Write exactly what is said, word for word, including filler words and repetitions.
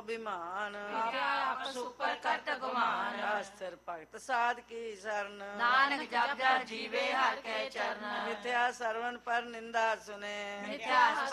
ਅਭਿਮਾਨ ਮਿਥਿਆ ਆਪਸ ਉੱਪਰ ਕਰਤ ਗੁਮਾਨ ਅਸਥਿਰ ਭਗਤ ਸਾਧ ਕੀ ਸ਼ਰਨ ਨਾਨਕ ਜਪ ਜਪ ਜੀਵੇ ਹਰ ਕੈ ਚਰਨ ਮਿਥਿਆ ਸਰਵਨ ਪਰ ਨਿੰਦਾ ਸੁਨੇ ਮਿਥਿਆ